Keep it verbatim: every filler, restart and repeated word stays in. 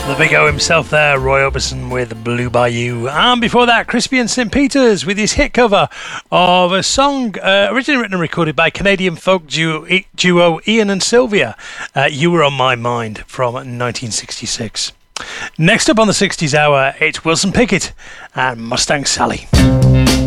The big O himself there, Roy Orbison with Blue Bayou. And before that, Crispy and Saint Peters with his hit cover of a song uh, originally written and recorded by Canadian folk duo, duo Ian and Sylvia. Uh, You Were On My Mind from nineteen sixty-six. Next up on the sixties Hour, it's Wilson Pickett and Mustang Sally.